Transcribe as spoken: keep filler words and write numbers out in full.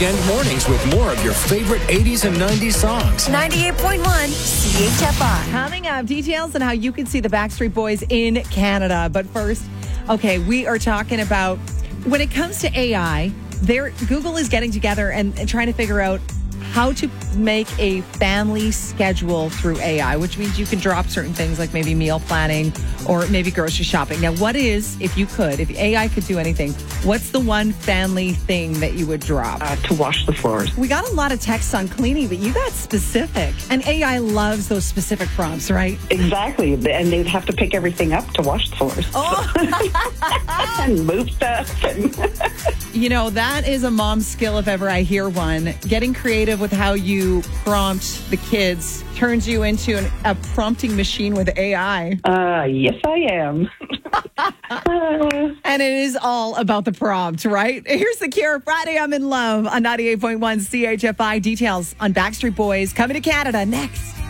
weekend mornings with more of your favorite eighties and nineties songs. ninety-eight point one C H F I. Coming up, details on how you can see the Backstreet Boys in Canada. But first, okay, we are talking about when it comes to A I, there Google is getting together and, and trying to figure out how to make a family schedule through A I, which means you can drop certain things like maybe meal planning or maybe grocery shopping. Now, what is, if you could, if A I could do anything, what's the one family thing that you would drop? Uh, to wash the floors. We got a lot of texts on cleaning, but you got specific. And A I loves those specific prompts, right? Exactly. And they'd have to pick everything up to wash the floors. Oh. And move stuff. And You know, that is a mom's skill if ever I hear one. Getting creative with how you prompt the kids turns you into an, a prompting machine with A I. uh, yes, I am. And it is all about the prompt, right? Here's The Cure, Friday I'm in Love on ninety-eight point one C H F I. Details on Backstreet Boys coming to Canada next.